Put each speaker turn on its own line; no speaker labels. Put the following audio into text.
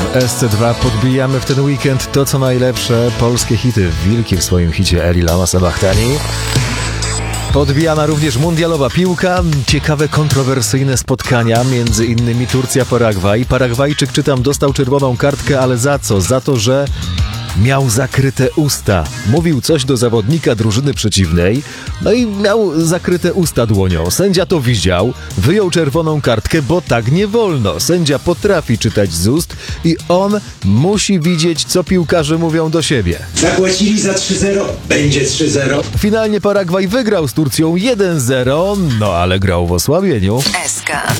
SC2 podbijamy w ten weekend to, co najlepsze, polskie hity. Wilki w swoim hicie Eli Lama Sabachtani. Podbijana również mundialowa piłka, ciekawe, kontrowersyjne spotkania, między innymi Turcja-Paragwaj. Paragwajczyk, czytam, dostał czerwoną kartkę, ale za co? Za to, że miał zakryte usta. Mówił coś do zawodnika drużyny przeciwnej, no i miał zakryte usta dłonią. Sędzia to widział, wyjął czerwoną kartkę, bo tak nie wolno. Sędzia potrafi czytać z ust i on musi widzieć, co piłkarze mówią do siebie.
Zapłacili za 3-0, będzie 3-0.
Finalnie Paragwaj wygrał z Turcją 1-0, no ale grał w osłabieniu.
SK.